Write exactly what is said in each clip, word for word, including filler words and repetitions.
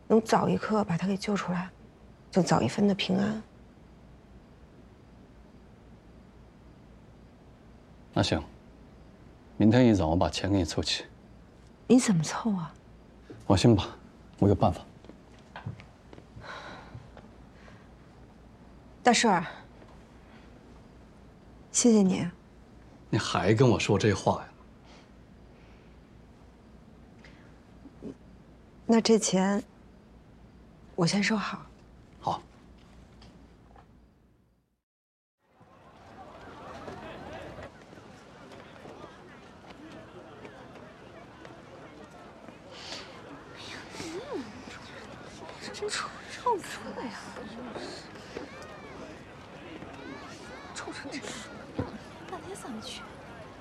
能早一刻把他给救出来，就早一分的平安。 那行，明天一早我把钱给你凑齐。 你怎么凑啊？ 放心吧，我有办法。 大顺，谢谢你。 你还跟我说这话呀？ 那这钱我先收好。 好。 真臭臭不臭呀？臭成这样，半天散不去。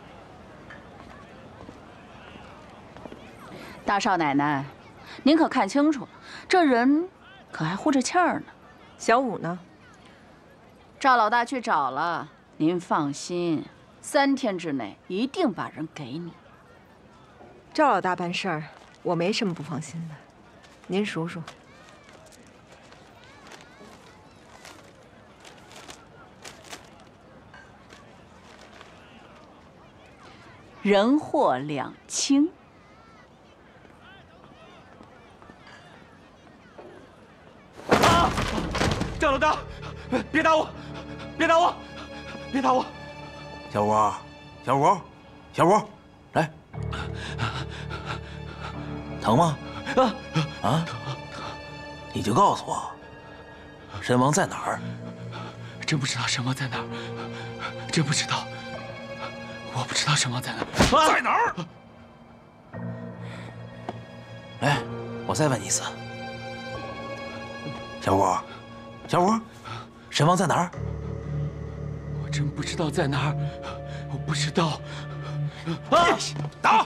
大少奶奶，您可看清楚了，这人可还呼着气儿呢。 小五呢？ 赵老大去找了，您放心，三天之内一定把人给你。 赵老大办事儿，我没什么不放心的。您数数。 人货两清。 啊！赵老大，别打我！别打我！别打我！ 小吴，小吴，小吴，来，疼吗？啊啊！你就告诉我，神王在哪儿？ 真不知道神王在哪儿，真不知道。我不知道神王在哪儿， 啊、在哪儿？哎，我再问你一次，小吴，小吴，神王在哪儿？ 我真不知道在哪儿，我不知道。 啊！打！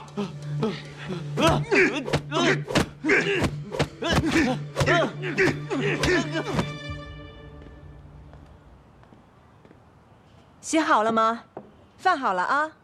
洗好了吗？饭好了啊。